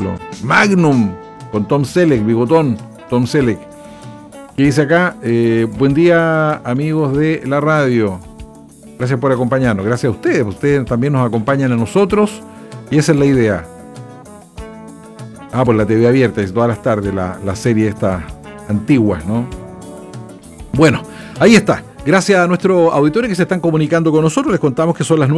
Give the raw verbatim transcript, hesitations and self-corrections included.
ejemplo. Magnum, con Tom Selleck, bigotón, Tom Selleck. Que dice acá, eh, buen día amigos de la radio. Gracias por acompañarnos, gracias a ustedes. Ustedes también nos acompañan a nosotros y esa es la idea. Ah, por la T V abierta, es todas las tardes, la, la serie estas antiguas, ¿no? Bueno, ahí está. Gracias a nuestros auditores que se están comunicando con nosotros. Les contamos que son las nueve.